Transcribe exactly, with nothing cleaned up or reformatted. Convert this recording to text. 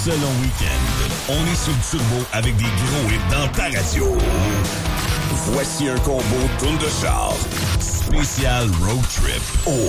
Selon Week-end, on est sur le turbo avec des gros hits dans ta radio. Voici un combo tourne de char spécial road trip. Oh.